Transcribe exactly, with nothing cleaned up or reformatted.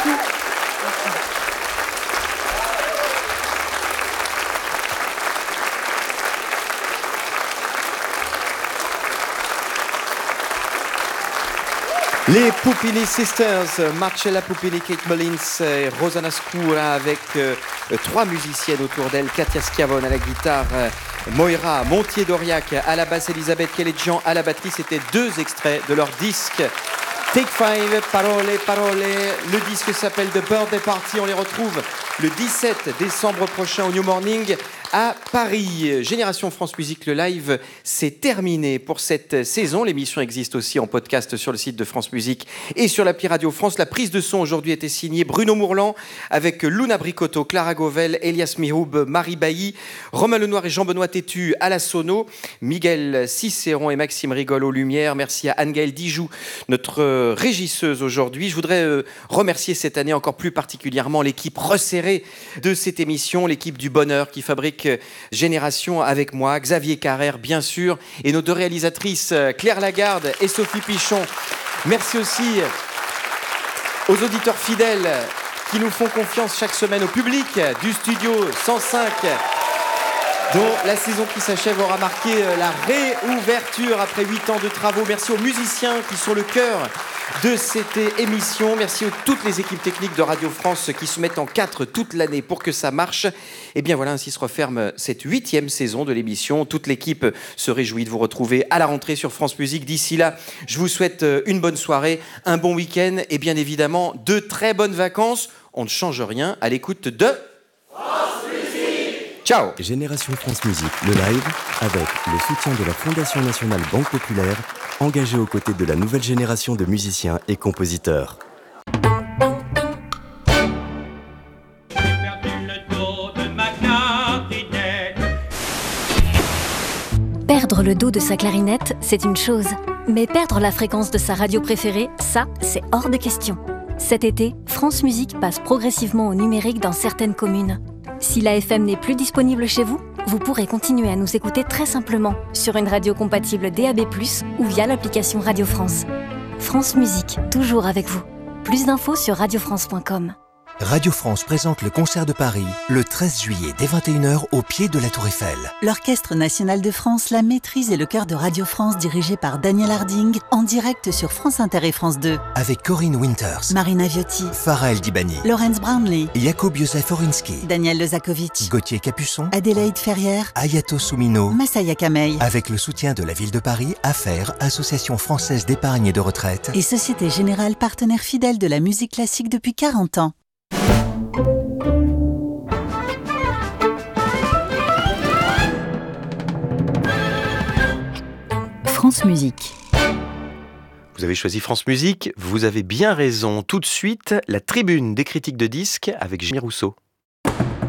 beaucoup. Les Pupini Sisters, Marcella Pupini, Kate Mullins et Rosanna Scura avec euh, trois musiciennes autour d'elle, Katia Schiavone à la guitare, euh, Moira Montier-Doriac à la basse, Elisabeth Kelledjian à la batterie. C'était deux extraits de leur disque Take Five, Parole, Parole. Le disque s'appelle The Birthday Party. On les retrouve le dix-sept décembre prochain au New Morning à Paris. Génération France Musique, le live, c'est terminé pour cette saison. L'émission existe aussi en podcast sur le site de France Musique et sur l'appli Radio France. La prise de son aujourd'hui était signée Bruno Mourlan avec Luna Bricotto, Clara Gauvel, Elias Mihoub, Marie Bailly, Romain Lenoir et Jean-Benoît Tétu à la sono, Miguel Cicéron et Maxime Rigol aux lumières. Merci à Anne-Gaëlle Dijoux, notre régisseuse aujourd'hui. Je voudrais euh, remercier cette année encore plus particulièrement l'équipe resserrée de cette émission, l'équipe du bonheur qui fabrique Génération avec moi, Xavier Carrère bien sûr, et nos deux réalisatrices Claire Lagarde et Sophie Pichon. Merci aussi aux auditeurs fidèles qui nous font confiance chaque semaine, au public du studio cent cinq, dont la saison qui s'achève aura marqué la réouverture après huit ans de travaux. Merci aux musiciens qui sont le cœur de cette émission. Merci à toutes les équipes techniques de Radio France qui se mettent en quatre toute l'année pour que ça marche. Et bien voilà, ainsi se referme cette huitième saison de l'émission. Toute l'équipe se réjouit de vous retrouver à la rentrée sur France Musique. D'ici là, je vous souhaite une bonne soirée, un bon week-end et bien évidemment de très bonnes vacances. On ne change rien à l'écoute de France Musique. Ciao. Génération France Musique, le live, avec le soutien de la Fondation Nationale Banque Populaire, engagée aux côtés de la nouvelle génération de musiciens et compositeurs. Perdre le dos de sa clarinette, c'est une chose. Mais perdre la fréquence de sa radio préférée, ça, c'est hors de question. Cet été, France Musique passe progressivement au numérique dans certaines communes. Si l'A F M n'est plus disponible chez vous, vous pourrez continuer à nous écouter très simplement sur une radio compatible D A B plus, ou via l'application Radio France. France Musique, toujours avec vous. Plus d'infos sur radio france point com. Radio France présente le concert de Paris le treize juillet dès vingt et une heures au pied de la Tour Eiffel. L'Orchestre National de France, la maîtrise et le chœur de Radio France dirigé par Daniel Harding en direct sur France Inter et France deux. Avec Corinne Winters, Marina Viotti, Farah El Dibani, Lawrence Brownlee, Jakub Józef Orinsky, Daniel Lezakovic, Gauthier Capuçon, Adélaïde Ferrière, Ayato Soumino, Massaya Kamei. Avec le soutien de la ville de Paris, Affaires, Association française d'épargne et de retraite et Société Générale, partenaire fidèle de la musique classique depuis quarante ans. France Musique. Vous avez choisi France Musique, vous avez bien raison. Tout de suite, la tribune des critiques de disques avec Jérémy Rousseau.